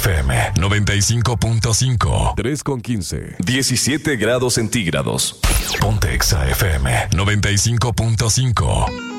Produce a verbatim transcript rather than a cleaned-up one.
F M noventa y cinco punto cinco. tres con quince. diecisiete grados centígrados. Ponte Exa F M noventa y cinco punto cinco.